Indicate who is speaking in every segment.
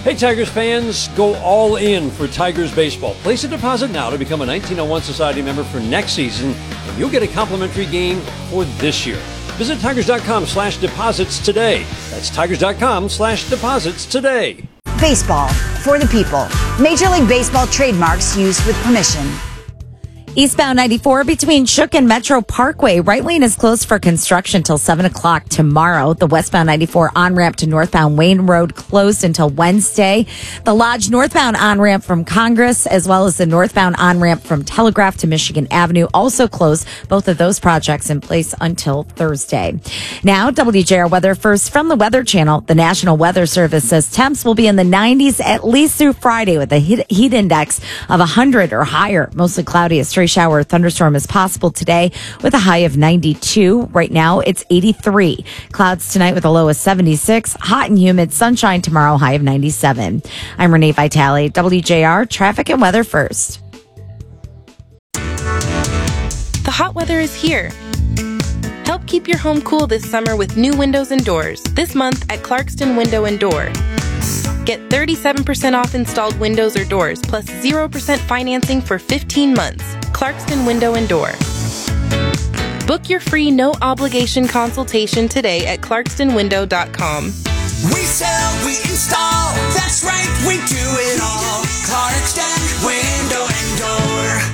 Speaker 1: Hey Tigers fans, go all in for Tigers baseball. Place a deposit now to become a 1901 Society member for next season, and you'll get a complimentary game for this year. Visit Tigers.com/deposits today. That's Tigers.com/deposits today.
Speaker 2: Baseball for the people. Major League Baseball trademarks used with permission.
Speaker 3: Eastbound 94 between Shook and Metro Parkway. Right lane is closed for construction till 7 o'clock tomorrow. The westbound 94 on-ramp to northbound Wayne Road closed until Wednesday. The Lodge northbound on-ramp from Congress, as well as the northbound on-ramp from Telegraph to Michigan Avenue, also closed. Both of those projects in place until Thursday. Now, WJR weather first from the Weather Channel. The National Weather Service says temps will be in the 90s at least through Friday with a heat index of 100 or higher. Mostly cloudy. A stray shower or thunderstorm is possible today with a high of 92. Right now, it's 83. Clouds tonight with a low of 76. Hot and humid. Sunshine tomorrow, high of 97. I'm Renee Vitale, WJR Traffic and Weather First.
Speaker 4: The hot weather is here. Help keep your home cool this summer with new windows and doors. This month at Clarkston Window and Door. Get 37% off installed windows or doors, plus 0% financing for 15 months. Clarkston Window and Door. Book your free no-obligation consultation today at clarkstonwindow.com.
Speaker 5: We sell, we install, that's right, we do it all. Clarkston Window and Door.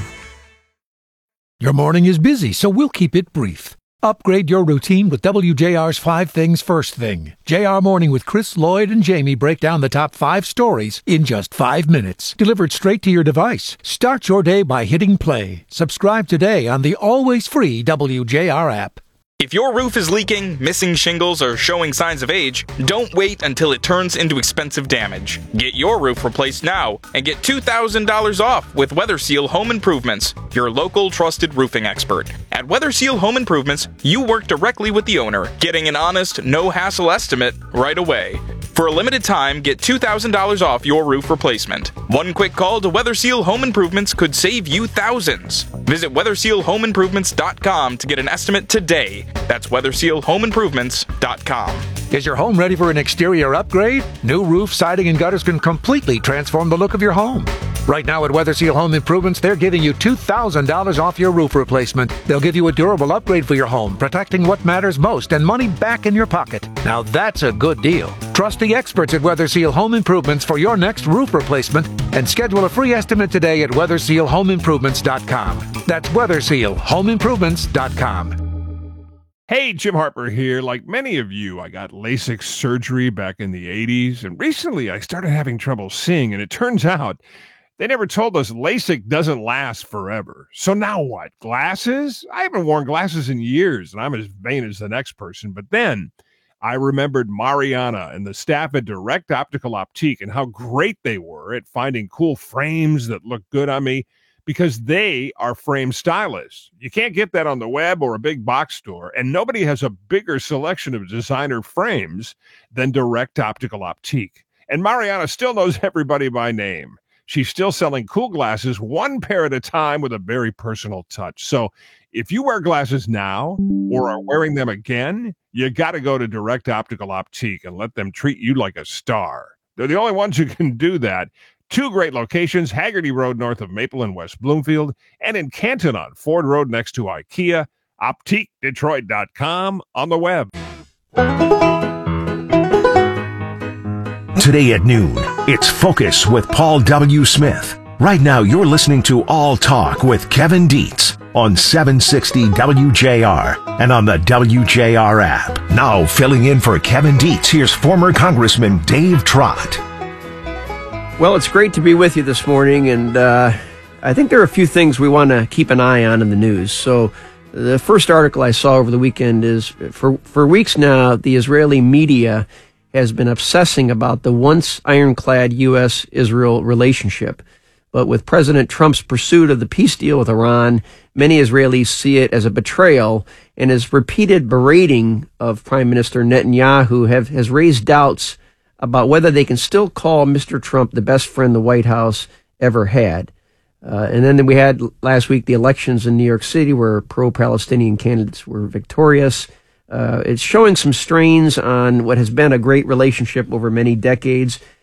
Speaker 6: Your morning is busy, so we'll keep it brief. Upgrade your routine with WJR's 5 Things First Thing. JR Morning with Chris, Lloyd, and Jamie break down the top 5 stories in just 5 minutes. Delivered straight to your device. Start your day by hitting play. Subscribe today on the always free WJR app.
Speaker 7: If your roof is leaking, missing shingles, or showing signs of age, don't wait until it turns into expensive damage. Get your roof replaced now and get $2,000 off with WeatherSeal Home Improvements, your local trusted roofing expert. At WeatherSeal Home Improvements, you work directly with the owner, getting an honest, no-hassle estimate right away. For a limited time, get $2,000 off your roof replacement. One quick call to WeatherSeal Home Improvements could save you thousands. Visit WeatherSealHomeImprovements.com to get an estimate today. That's WeatherSealHomeImprovements.com.
Speaker 6: Is your home ready for an exterior upgrade? New roof, siding, and gutters can completely transform the look of your home. Right now at WeatherSeal Home Improvements, they're giving you $2,000 off your roof replacement. They'll give you a durable upgrade for your home, protecting what matters most and money back in your pocket. Now that's a good deal. Trust the experts at WeatherSeal Home Improvements for your next roof replacement and schedule a free estimate today at WeatherSealHomeImprovements.com. That's WeatherSealHomeImprovements.com.
Speaker 8: Hey, Jim Harper here. Like many of you, I got LASIK surgery back in the 80s, and recently I started having trouble seeing, and it turns out they never told us LASIK doesn't last forever. So now what? Glasses? I haven't worn glasses in years, and I'm as vain as the next person. But then I remembered Mariana and the staff at Direct Optical Optique and how great they were at finding cool frames that look good on me, because they are frame stylists. You can't get that on the web or a big box store, and nobody has a bigger selection of designer frames than Direct Optical Optique. And Mariana still knows everybody by name. She's still selling cool glasses, one pair at a time with a very personal touch. So if you wear glasses now or are wearing them again, you got to go to Direct Optical Optique and let them treat you like a star. They're the only ones who can do that. 2 great locations, Haggerty Road north of Maple in West Bloomfield, and in Canton on Ford Road next to IKEA. OptiqueDetroit.com on the web.
Speaker 9: Today at noon, it's Focus with Paul W. Smith. Right now, you're listening to All Talk with Kevin Dietz on 760 WJR and on the WJR app. Now, filling in for Kevin Dietz, here's former Congressman Dave Trott.
Speaker 10: Well, it's great to be with you this morning, and I think there are a few things we want to keep an eye on in the news. So the first article I saw over the weekend is, for weeks now, the Israeli media has been obsessing about the once ironclad U.S.-Israel relationship. But with President Trump's pursuit of the peace deal with Iran, many Israelis see it as a betrayal, and his repeated berating of Prime Minister Netanyahu has raised doubts about whether they can still call Mr. Trump the best friend the White House ever had. And then we had last week the elections in New York City where pro-Palestinian candidates were victorious. It's showing some strains on what has been a great relationship over many decades.